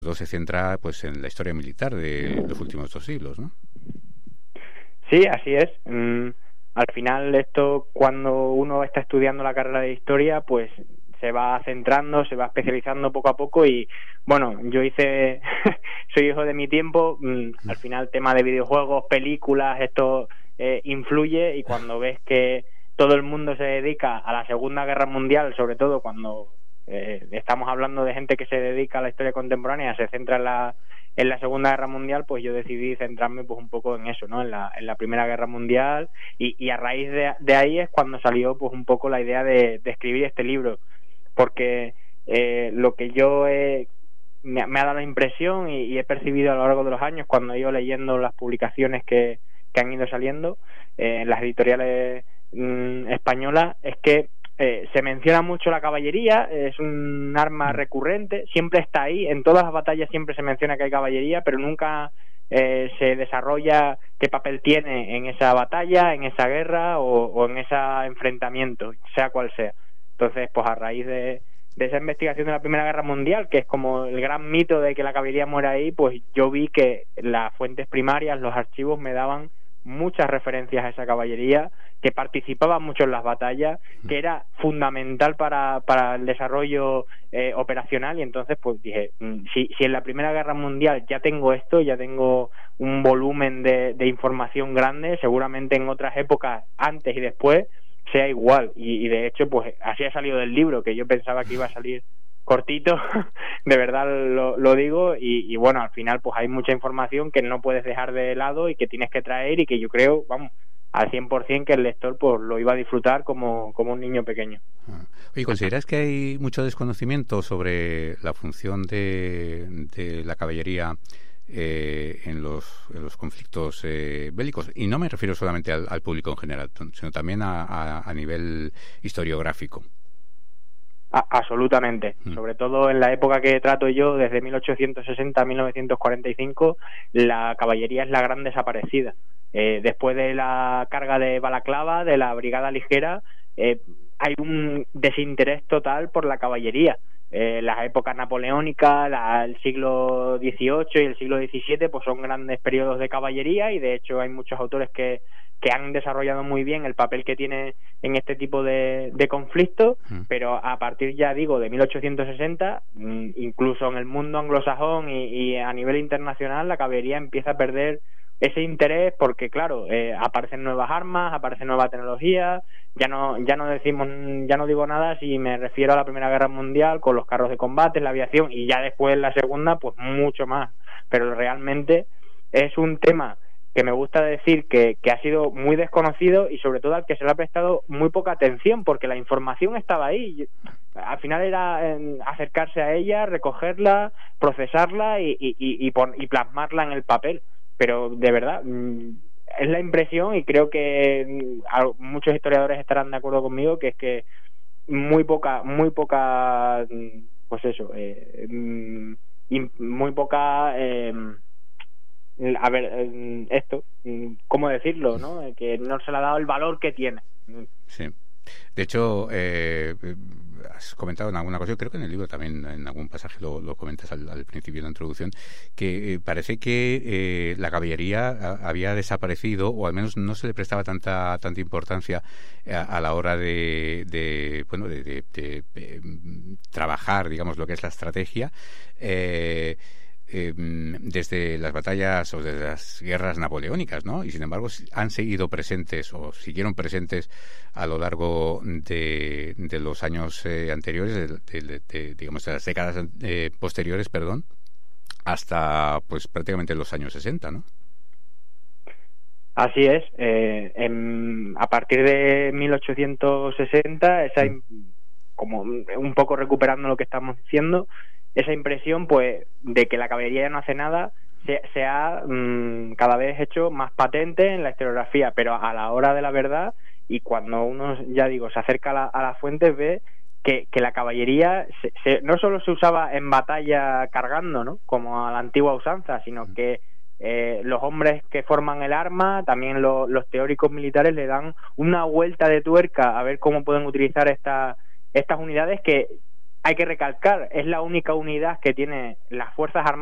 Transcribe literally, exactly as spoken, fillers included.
todo se centra pues en la historia militar de los últimos dos siglos, ¿no? Sí, así es. Mm, al final esto, cuando uno está estudiando la carrera de historia, pues se va centrando, se va especializando poco a poco y, bueno, yo hice, soy hijo de mi tiempo, mmm, al final tema de videojuegos, películas, esto eh, influye, y cuando ves que todo el mundo se dedica a la Segunda Guerra Mundial, sobre todo cuando eh, estamos hablando de gente que se dedica a la historia contemporánea, se centra en la en la Segunda Guerra Mundial, pues yo decidí centrarme pues un poco en eso, ¿no? En la, en la Primera Guerra Mundial, y, y a raíz de, de ahí es cuando salió pues un poco la idea de, de escribir este libro, porque eh, lo que yo he, me, me ha dado la impresión y, y he percibido a lo largo de los años cuando he ido leyendo las publicaciones que, que han ido saliendo eh, en las editoriales mmm, españolas, es que Eh, se menciona mucho la caballería, es un arma recurrente, siempre está ahí, en todas las batallas siempre se menciona que hay caballería, pero nunca eh, se desarrolla qué papel tiene en esa batalla, en esa guerra o, o en ese enfrentamiento, sea cual sea. Entonces, pues a raíz de, de esa investigación de la Primera Guerra Mundial, que es como el gran mito de que la caballería muere ahí, pues yo vi que las fuentes primarias, los archivos me daban muchas referencias a esa caballería, que participaba mucho en las batallas, que era fundamental para, para el desarrollo eh, operacional, y entonces pues dije, si, si en la Primera Guerra Mundial ya tengo esto, ya tengo un volumen de, de información grande, seguramente en otras épocas, antes y después, sea igual, y, y de hecho pues así ha salido del libro, que yo pensaba que iba a salir cortito, de verdad lo, lo digo, y, y bueno, al final pues hay mucha información que no puedes dejar de lado y que tienes que traer, y que yo creo, vamos, al cien por ciento que el lector pues lo iba a disfrutar como, como un niño pequeño. Oye, ¿consideras que hay mucho desconocimiento sobre la función de, de la caballería eh, en, los, en los conflictos eh, bélicos? Y no me refiero solamente al, al público en general, sino también a, a, a nivel historiográfico. A, absolutamente, mm. Sobre todo en la época que trato yo, desde mil ochocientos sesenta a mil novecientos cuarenta y cinco, la caballería es la gran desaparecida. Eh, después de la carga de Balaclava, de la brigada ligera, eh, hay un desinterés total por la caballería. Eh, las épocas napoleónicas, la, el siglo dieciocho y el siglo diecisiete, pues son grandes periodos de caballería, y de hecho hay muchos autores que que han desarrollado muy bien el papel que tiene en este tipo de, de conflictos, mm. pero a partir, ya digo, de mil ochocientos sesenta, incluso en el mundo anglosajón y, y a nivel internacional, la caballería empieza a perder ese interés, porque claro, eh, aparecen nuevas armas, aparece nueva tecnología, ya no ya no decimos ya no digo nada si me refiero a la Primera Guerra Mundial, con los carros de combate, la aviación, y ya después la Segunda, pues mucho más, pero realmente es un tema que me gusta decir que, que ha sido muy desconocido, y sobre todo al que se le ha prestado muy poca atención, porque la información estaba ahí. Al final era eh, acercarse a ella, recogerla, procesarla y, y, y, y, pon, y plasmarla en el papel. Pero de verdad, es la impresión, y creo que muchos historiadores estarán de acuerdo conmigo, que es que muy poca, muy poca, pues eso, eh, muy poca... Eh, a ver, esto, ¿cómo decirlo?, ¿no? Que no se le ha dado el valor que tiene. Sí. De hecho, eh, has comentado en alguna ocasión, creo que en el libro también, en algún pasaje lo, lo comentas al, al principio de la introducción, que eh, parece que eh, la caballería a, había desaparecido, o al menos no se le prestaba tanta tanta importancia a, a la hora de, de bueno, de, de, de, de trabajar, digamos, lo que es la estrategia, eh, Eh, desde las batallas o desde las guerras napoleónicas, ¿no? Y sin embargo han seguido presentes o siguieron presentes a lo largo de, de los años eh, anteriores, de, de, de, digamos, de las décadas eh, posteriores, perdón, hasta pues prácticamente los años sesenta, ¿no? Así es. Eh, en, a partir de mil ochocientos sesenta, esa, mm. como un poco recuperando lo que estamos diciendo, esa impresión pues de que la caballería ya no hace nada se, se ha mmm, cada vez hecho más patente en la historiografía, pero a la hora de la verdad, y cuando uno, ya digo, se acerca a la, a las fuentes, ve que, que la caballería se, se, no solo se usaba en batalla cargando, ¿no?, como a la antigua usanza, sino que eh, los hombres que forman el arma, también lo, los teóricos militares, le dan una vuelta de tuerca a ver cómo pueden utilizar esta, estas unidades que hay que recalcar, es la única unidad que tiene las Fuerzas Armadas